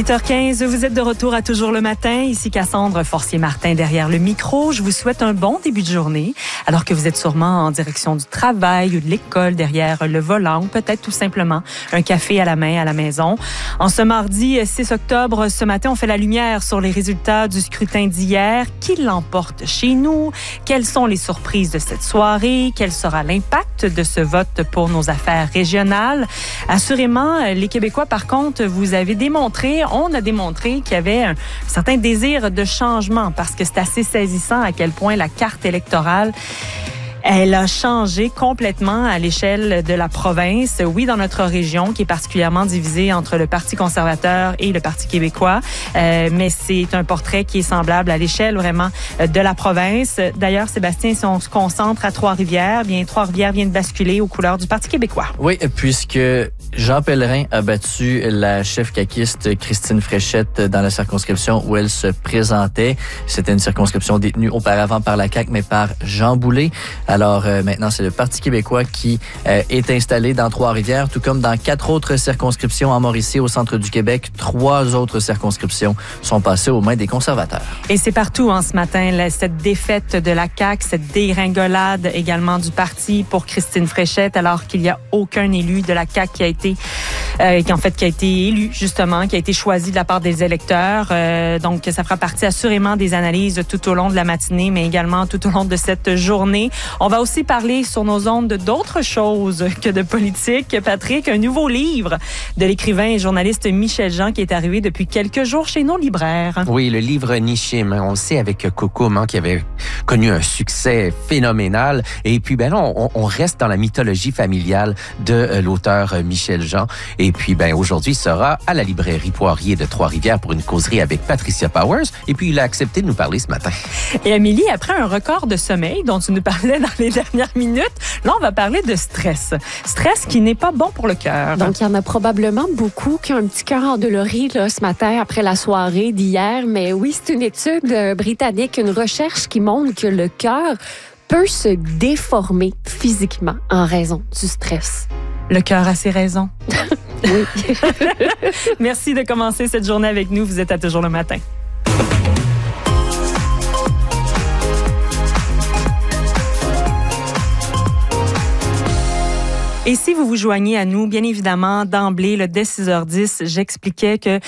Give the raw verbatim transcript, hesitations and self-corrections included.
huit heures quinze, vous êtes de retour à Toujours le matin. Ici Cassandre Forcier-Martin derrière le micro. Je vous souhaite un bon début de journée, alors que vous êtes sûrement en direction du travail ou de l'école derrière le volant, ou peut-être tout simplement un café à la main à la maison. En ce mardi six octobre, ce matin, on fait la lumière sur les résultats du scrutin d'hier. Qui l'emporte chez nous? Quelles sont les surprises de cette soirée? Quel sera l'impact de ce vote pour nos affaires régionales? Assurément, les Québécois, par contre, vous avez démontré, on a démontré qu'il y avait un certain désir de changement parce que c'est assez saisissant à quel point la carte électorale elle a changé complètement à l'échelle de la province. Oui, dans notre région, qui est particulièrement divisée entre le Parti conservateur et le Parti québécois, euh, mais c'est un portrait qui est semblable à l'échelle vraiment de la province. D'ailleurs, Sébastien, si on se concentre à Trois-Rivières, bien Trois-Rivières vient de basculer aux couleurs du Parti québécois. Oui, puisque Jean Pellerin a battu la chef caquiste Christine Fréchette dans la circonscription où elle se présentait. C'était une circonscription détenue auparavant par la C A Q, mais par Jean Boulet. Alors euh, maintenant, c'est le Parti québécois qui euh, est installé dans Trois-Rivières, tout comme dans quatre autres circonscriptions en Mauricie, au centre du Québec. Trois autres circonscriptions sont passées aux mains des conservateurs. Et c'est partout en ce matin, là, cette défaite de la C A Q, cette dégringolade également du parti pour Christine Fréchette, alors qu'il n'y a aucun élu de la C A Q qui a été, euh, qui en fait qui a été élu justement, qui a été choisi de la part des électeurs. Euh, donc, ça fera partie assurément des analyses tout au long de la matinée, mais également tout au long de cette journée. On va aussi parler sur nos ondes d'autres choses que de politique. Patrick, un nouveau livre de l'écrivain et journaliste Michel Jean qui est arrivé depuis quelques jours chez nos libraires. Oui, le livre Nishim, on le sait avec Kokoum, hein, qui avait connu un succès phénoménal. Et puis, ben là, on, on reste dans la mythologie familiale de euh, l'auteur Michel Jean. Et puis, ben aujourd'hui, il sera à la librairie Poirier de Trois-Rivières pour une causerie avec Patricia Powers. Et puis, il a accepté de nous parler ce matin. Et Amélie, après un record de sommeil dont tu nous parlais dans les dernières minutes, là, on va parler de stress. Stress qui n'est pas bon pour le cœur. Donc, il y en a probablement beaucoup qui ont un petit cœur endolori là, ce matin après la soirée d'hier. Mais oui, c'est une étude euh, britannique, une recherche qui montre que le cœur peut se déformer physiquement en raison du stress. Le cœur a ses raisons. Oui. Merci de commencer cette journée avec nous. Vous êtes à Toujours le matin. Et si vous vous joignez à nous, bien évidemment, d'emblée, là, dès six heures dix, j'expliquais que